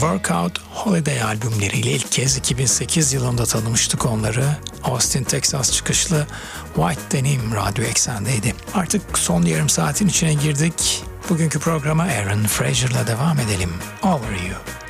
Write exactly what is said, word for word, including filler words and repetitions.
Workout, Holiday albümleriyle ilk kez iki bin sekiz yılında tanımıştık onları. Austin, Texas çıkışlı White Denim Radyo Eksen'deydi. Artık son yarım saatin içine girdik. Bugünkü programa Aaron Frazier'la devam edelim. Over You.